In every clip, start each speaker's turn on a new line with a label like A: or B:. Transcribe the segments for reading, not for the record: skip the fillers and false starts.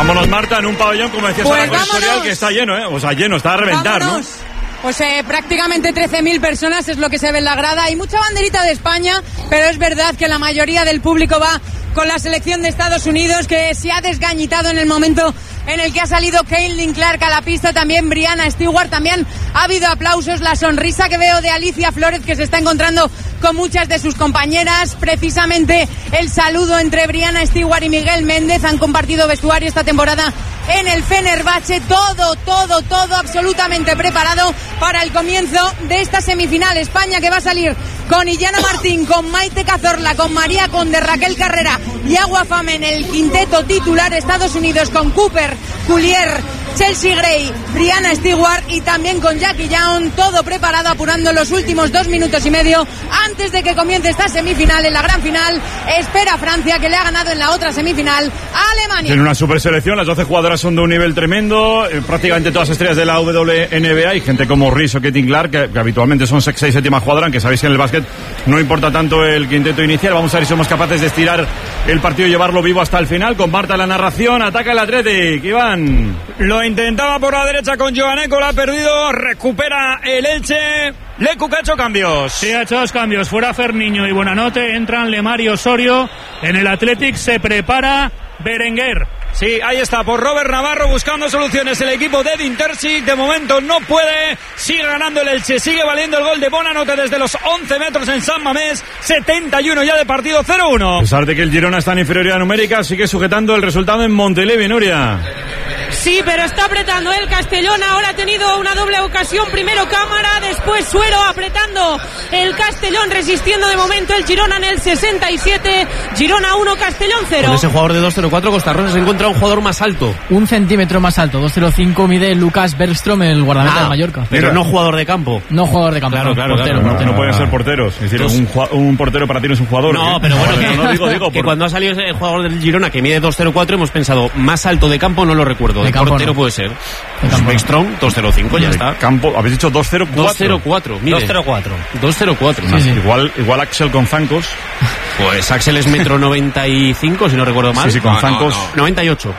A: Vámonos, Marta, en un pabellón, como decías,
B: pues
A: ahora, historial, que está lleno, O sea, lleno, está a reventar, vámonos.
B: ¿No? Pues prácticamente 13.000 personas es lo que se ve en la grada. Hay mucha banderita de España, pero es verdad que la mayoría del público va con la selección de Estados Unidos, que se ha desgañitado en el momento en el que ha salido Caitlin Clark a la pista, también Brianna Stewart, también ha habido aplausos, la sonrisa que veo de Alicia Flores, que se está encontrando con muchas de sus compañeras, precisamente el saludo entre Brianna Stewart y Miguel Méndez, han compartido vestuario esta temporada en el Fenerbahce, todo absolutamente preparado para el comienzo de esta semifinal. España que va a salir con Illana Martín, con Maite Cazorla, con María Conde, Raquel Carrera y Agua Fame en el quinteto titular. Estados Unidos con Cooper, Collier, Chelsea Gray, Brianna Stewart y también con Jackie Young, todo preparado, apurando los últimos 2 minutos y medio antes de que comience esta semifinal. En la gran final espera Francia, que le ha ganado en la otra semifinal a Alemania.
A: Tiene una super selección, las 12 jugadoras son de un nivel tremendo, prácticamente todas estrellas de la WNBA y gente como Reese o Caitlin Clark, que habitualmente son 6 y 7 jugadoras, aunque sabéis que en el básquet no importa tanto el quinteto inicial. Vamos a ver si somos capaces de estirar el partido y llevarlo vivo hasta el final. Con Marta la narración, ataca el Athletic, Iván.
C: Lo intentaba por la derecha con Joaneco, la ha perdido, recupera el Elche. Lecu, que ha hecho cambios.
D: Sí, ha hecho 2 cambios. Fuera Ferniño y Buenanote, entran Lemar y Osorio. En el Athletic se prepara Berenguer.
C: Sí, ahí está, por Robert Navarro buscando soluciones el equipo de Edin Terzic. De momento no puede, sigue ganando el Elche, sigue valiendo el gol de Buenanote desde los 11 metros en San Mamés. 71 ya de partido, 0-1.
A: A pesar de que el Girona está en inferioridad numérica, sigue sujetando el resultado en Montelevi, Nuria.
E: Sí, pero está apretando el Castellón. Ahora ha tenido una doble ocasión. Primero Cámara, después Suero, apretando el Castellón, resistiendo de momento el Girona en el 67. Girona 1, Castellón 0.
F: Con ese jugador de 2.04, Costa Rosa se encuentra un jugador más alto.
G: 1 centímetro más alto, 2.05 mide Lucas Bergström, el guardameta de Mallorca.
F: Pero no jugador de campo.
G: No jugador de campo.
F: Claro.
A: No pueden ser porteros. Es decir, un portero para ti no es un jugador.
F: No, pero bueno, que cuando ha salido ese jugador del Girona que mide 2.04 hemos pensado, más alto de campo no lo recuerdo. De portero no puede ser. Bergström, 2.05, ya está.
A: Campo, habéis dicho 2.04.
F: 2.04, mire.
A: 2.04. Sí. Igual Axel con zancos.
F: Pues Axel es 1,95 m, si no recuerdo mal.
A: Sí, con zancos.
F: 98.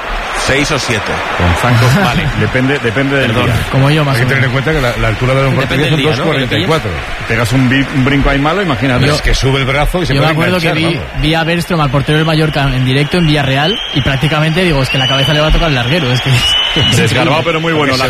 H: 6 o 7.
A: Con zancos, vale. Depende del día.
G: Como yo, más
I: Hay que tener en cuenta que la altura de los porteros son 2,44.
A: Pegas un brinco ahí malo, imagínate.
I: Es que sube el brazo y se
G: puede
I: enganchar.
G: Yo me acuerdo que vi a Bergström, al portero del Mallorca, en directo en Villarreal, y prácticamente digo, es que la cabeza le va a tocar el larguero. Es que
A: desgarbado, pero muy bueno.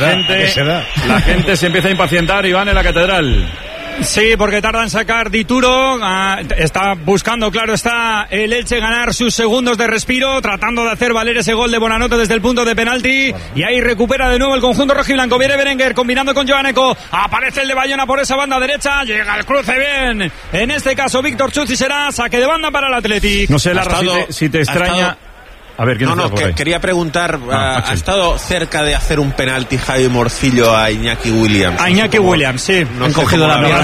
A: La gente se empieza a impacientar, Iván, en la catedral.
C: Sí, porque tarda en sacar Dituro. Está buscando, claro está, el Elche ganar sus segundos de respiro, tratando de hacer valer ese gol de Buenanote desde el punto de penalti. Y ahí recupera de nuevo el conjunto rojiblanco. Viene Berenguer combinando con Joaneco. Aparece el de Bayona por esa banda derecha. Llega el cruce bien. En este caso, Víctor Chuzzi, será saque de banda para el Athletic.
A: No sé, Larra, si te extraña. A ver,
H: quería preguntar, ¿ha estado cerca de hacer un penalti Javi Morcillo a Iñaki Williams?
C: A Iñaki Williams, sí.
F: Han cogido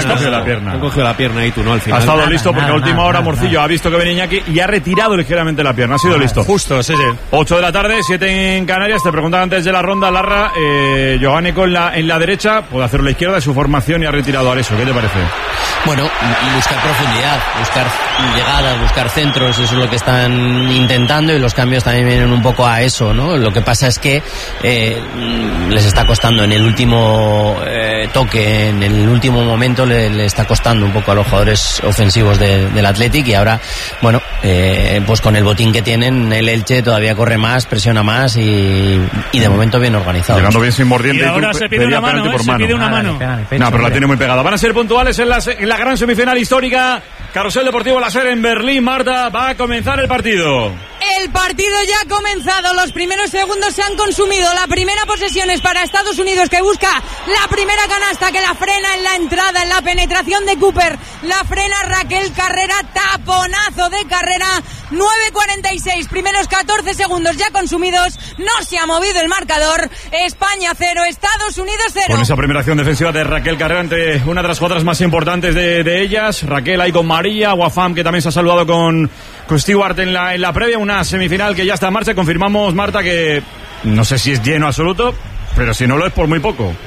F: la pierna ahí tú, ¿no? Al final.
A: Ha estado listo porque a última hora Morcillo ha visto que venía Iñaki y ha retirado ligeramente la pierna. Ha sido listo.
C: Justo, sí.
A: 8 de la tarde, 7 en Canarias. Te preguntaba antes de la ronda, Larra, Joaneco en la derecha, puede hacerlo a la izquierda de su formación y ha retirado a Areso. ¿Qué te parece?
J: Bueno, buscar profundidad, buscar llegadas, buscar centros, eso es lo que están intentando, y los cambios también vienen un poco a eso, ¿no? Lo que pasa es que les está costando en el último toque, en el último momento le está costando un poco a los jugadores ofensivos del Athletic, y ahora, bueno, pues con el botín que tienen, el Elche todavía corre más, presiona más y de momento bien organizado.
A: Llegando bien sin mordiente.
D: Y ahora se pide una mano,
A: No, pero la tiene muy pegada. Van a ser puntuales en la gran semifinal histórica. Carrusel Deportivo Láser en Berlín. Marta, va a comenzar el partido.
B: El partido ya ha comenzado, los primeros segundos se han consumido, la primera posesión es para Estados Unidos, que busca la primera canasta, que la frena en la entrada, en la penetración de Cooper, la frena Raquel Carrera, taponazo de Carrera, 9:46, primeros 14 segundos ya consumidos, no se ha movido el marcador, España 0, Estados Unidos 0.
A: Con esa primera acción defensiva de Raquel Carrera entre una de las jugadoras más importantes de ellas, Raquel ahí con María, Guafam, que también se ha saludado con Stewart en la previa, una semifinal que ya está en marcha. Confirmamos, Marta, que no sé si es lleno absoluto, pero si no lo es por muy poco.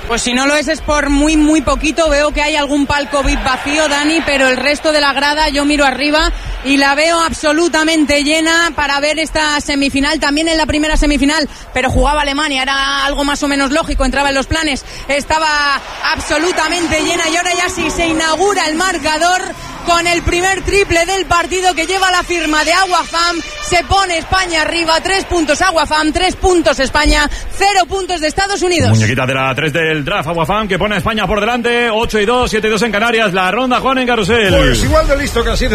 B: Pues si no lo es por muy, muy poquito. Veo que hay algún palco VIP vacío, Dani, pero el resto de la grada yo miro arriba y la veo absolutamente llena para ver esta semifinal. También en la primera semifinal, pero jugaba Alemania, era algo más o menos lógico, entraba en los planes. Estaba absolutamente llena y ahora ya sí se inaugura el marcador con el primer triple del partido que lleva la firma de Aguafam. Se pone España arriba, 3 puntos Aguafam, 3 puntos España, 0 puntos de Estados Unidos.
A: Muñequita de la 3 del draft, Aguafam, que pone a España por delante, 8-2, 7-2 en Canarias. La ronda, Juan, en Carrusel.
I: Pues igual de listo que así.